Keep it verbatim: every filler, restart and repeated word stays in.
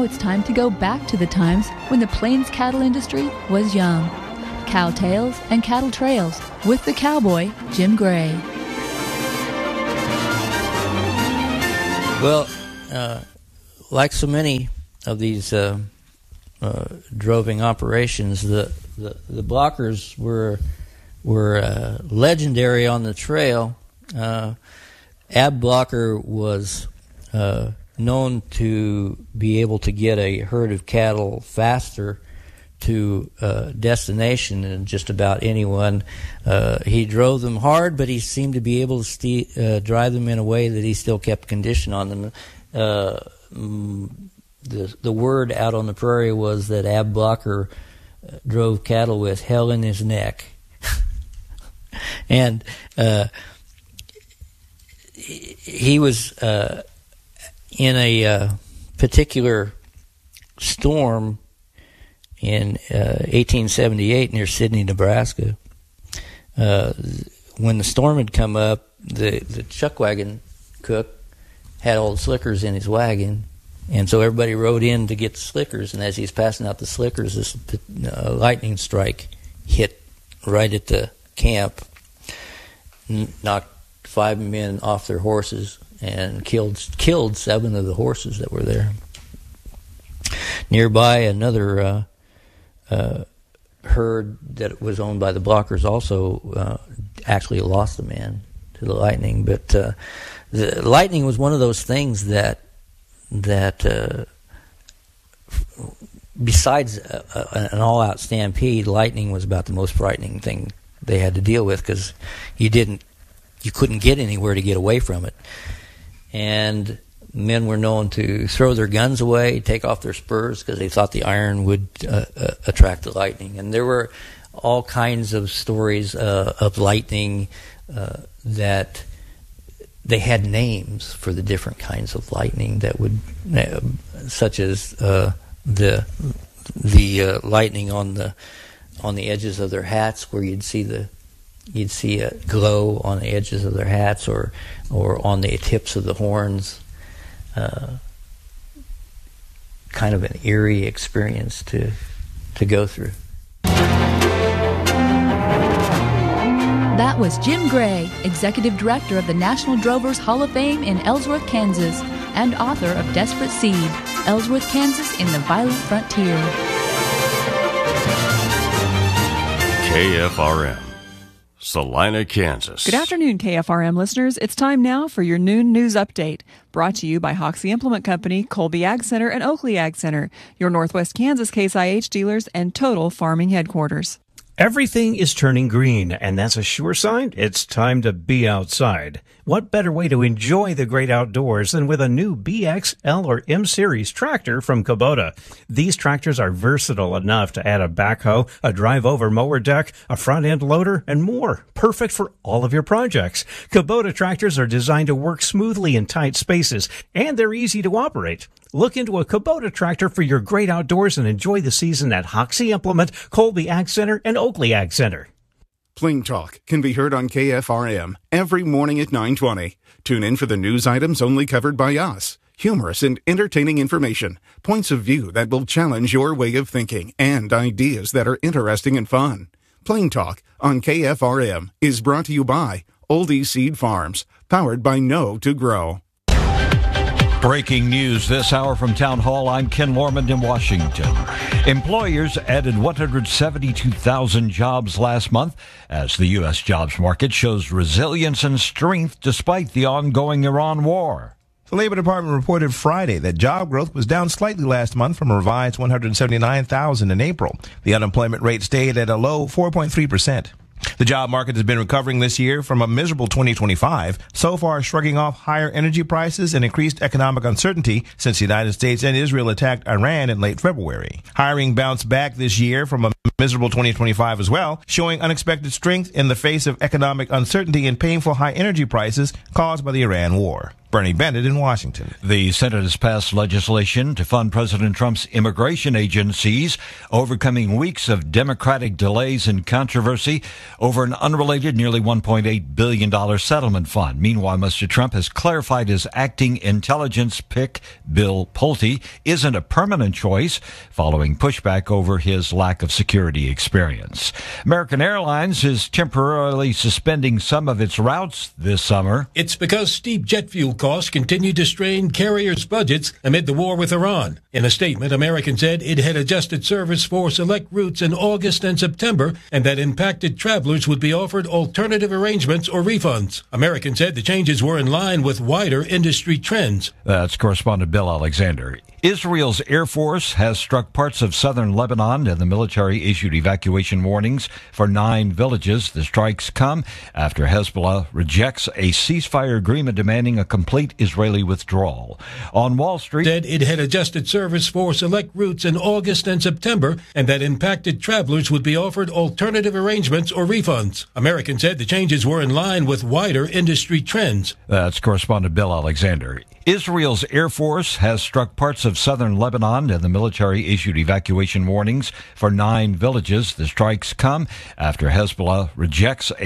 Now it's time to go back to the times when the Plains cattle industry was young. Cow Tales and Cattle Trails with the cowboy, Jim Gray. Well, uh, like so many of these uh, uh, droving operations, the, the, the blockers were were uh, legendary on the trail. Uh, Ab Blocker was uh, known to be able to get a herd of cattle faster to uh, destination than just about anyone. Uh, he drove them hard, but he seemed to be able to st- uh, drive them in a way that he still kept condition on them. Uh, mm, the the word out on the prairie was that Ab Blocker drove cattle with hell in his neck. and uh, he, he was uh, in a uh, particular storm in uh, eighteen seventy-eight near Sidney, Nebraska. Uh, when the storm had come up, the, the chuck wagon cook had all the slickers in his wagon, and so everybody rode in to get the slickers, and as he's passing out the slickers, this uh, lightning strike hit right at the camp, n- knocked five men off their horses, and killed killed seven of the horses that were there. Nearby, another uh, uh, herd that was owned by the Blockers also uh, actually lost a man to the lightning. But uh, the lightning was one of those things that that uh, besides a, a, an all-out stampede, lightning was about the most frightening thing they had to deal with, because you didn't, you couldn't get anywhere to get away from it, and men were known to throw their guns away, take off their spurs, because they thought the iron would uh, uh, attract the lightning. And there were all kinds of stories uh, of lightning uh, that they had names for the different kinds of lightning that would, uh, such as uh, the the uh, lightning on the on the edges of their hats, where you'd see the you'd see a glow on the edges of their hats, or or on the tips of the horns. Uh, kind of an eerie experience to to go through. That was Jim Gray, Executive Director of the National Drovers Hall of Fame in Ellsworth, Kansas, and author of Desperate Seed, Ellsworth, Kansas in the Violent Frontier. K F R M, Salina, Kansas. Good afternoon, K F R M listeners. It's time now for your noon news update, brought to you by Hoxie Implement Company, Colby Ag Center, and Oakley Ag Center, your Northwest Kansas Case I H dealers and Total Farming headquarters. Everything is turning green, and that's a sure sign it's time to be outside. What better way to enjoy the great outdoors than with a new B X, L, or M Series tractor from Kubota? These tractors are versatile enough to add a backhoe, a drive-over mower deck, a front-end loader, and more. Perfect for all of your projects. Kubota tractors are designed to work smoothly in tight spaces, and they're easy to operate. Look into a Kubota tractor for your great outdoors and enjoy the season at Hoxie Implement, Colby Ag Center, and Oakley Ag Center. Plain Talk can be heard on K F R M every morning at nine twenty. Tune in for the news items only covered by us. Humorous and entertaining information, points of view that will challenge your way of thinking, and ideas that are interesting and fun. Plain Talk on K F R M is brought to you by Oldie Seed Farms, powered by Know to Grow. Breaking news this hour from Town Hall. I'm Ken Lormond in Washington. Employers added one hundred seventy-two thousand jobs last month as the U S jobs market shows resilience and strength despite the ongoing Iran war. The Labor Department reported Friday that job growth was down slightly last month from a revised one hundred seventy-nine thousand in April. The unemployment rate stayed at a low four point three percent. The job market has been recovering this year from a miserable twenty twenty-five, so far shrugging off higher energy prices and increased economic uncertainty since the United States and Israel attacked Iran in late February. Hiring bounced back this year from a miserable twenty twenty-five as well, showing unexpected strength in the face of economic uncertainty and painful high energy prices caused by the Iran war. Bernie Bennett in Washington. The Senate has passed legislation to fund President Trump's immigration agencies, overcoming weeks of Democratic delays and controversy over an unrelated nearly one point eight billion dollars settlement fund. Meanwhile, Mister Trump has clarified his acting intelligence pick, Bill Pulte, isn't a permanent choice, following pushback over his lack of security experience. American Airlines is temporarily suspending some of its routes this summer. It's because steep jet fuel costs continue to strain carriers' budgets amid the war with Iran. In a statement, American said it had adjusted service for select routes in August and September, and that impacted travelers would be offered alternative arrangements or refunds. American said the changes were in line with wider industry trends. That's correspondent Bill Alexander. Israel's Air Force has struck parts of southern Lebanon, and the military issued evacuation warnings for nine villages. The strikes come after Hezbollah rejects a ceasefire agreement demanding a complete Israeli withdrawal. On Wall Street, said it had adjusted service for select routes in August and September, and that impacted travelers would be offered alternative arrangements or refunds. American said the changes were in line with wider industry trends. That's correspondent Bill Alexander. Israel's Air Force has struck parts of southern Lebanon, and the military issued evacuation warnings for nine villages. The strikes come after Hezbollah rejects a